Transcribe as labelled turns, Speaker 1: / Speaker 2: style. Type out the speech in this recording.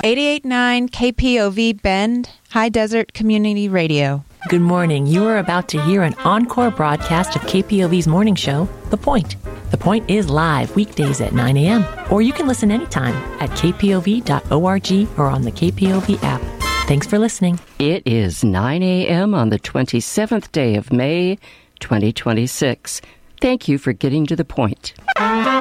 Speaker 1: 88.9 KPOV Bend, High Desert Community Radio.
Speaker 2: Good morning. You are about to hear an encore broadcast of KPOV's morning show, The Point. The Point is live weekdays at 9 a.m., or you can listen anytime at kpov.org or on the KPOV app. Thanks for listening.
Speaker 3: It is 9 a.m. on the 27th day of May, 2026. Thank you for getting to The Point.